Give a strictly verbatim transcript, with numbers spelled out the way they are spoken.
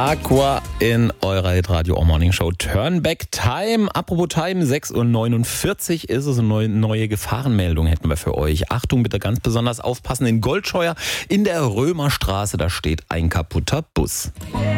Aqua in eurer Hitradio Morning Show Turnback Time. Apropos Time, sechs Uhr neunundvierzig ist es, eine neue, neue Gefahrenmeldung hätten wir für euch. Achtung, bitte ganz besonders aufpassen, in Goldscheuer in der Römerstraße, da steht ein kaputter Bus.